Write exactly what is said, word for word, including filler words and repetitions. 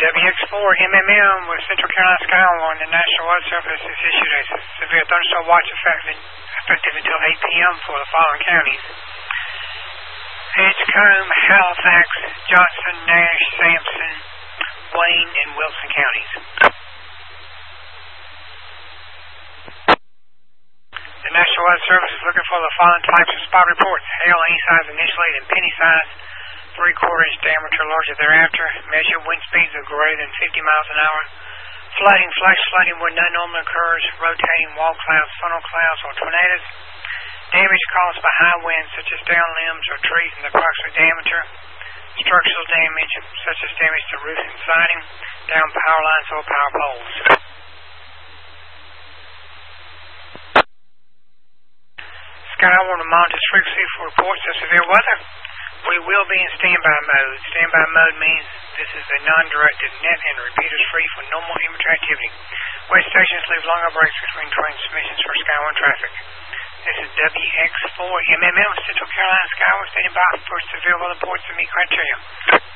W X four M M M with Central Carolina Skywarn. The National Weather Service has issued a severe thunderstorm watch effective, effective until eight p m for the following counties: Edgecombe, Halifax, Johnson, Nash, Sampson, Wayne, and Wilson counties. The National Weather Service is looking for the following types of spot reports: hail any size initially and penny size, three-quarter inch diameter larger thereafter, measure wind speeds of greater than fifty miles an hour, flooding, flash flooding where none normally occurs, rotating wall clouds, funnel clouds, or tornadoes, damage caused by high winds such as down limbs or trees in the approximate diameter, structural damage such as damage to roofs and siding, down power lines or power poles. Skywarn will monitor its frequency for reports of severe weather. We will be in standby mode. Standby mode means this is a non-directed net and repeaters free for normal amateur activity. Weather stations leave longer breaks between transmissions for Skywarn traffic. This is W X four M M M Central Carolina Skywarn standing by for severe weather reports to meet criteria.